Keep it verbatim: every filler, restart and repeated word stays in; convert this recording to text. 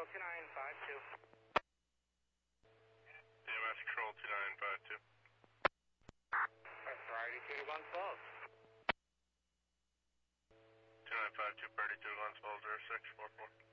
two nine five two. D M S Control two nine five two. Priority two to Glens Falls. two nine five two, Priority two to Glens Falls, zero six four four.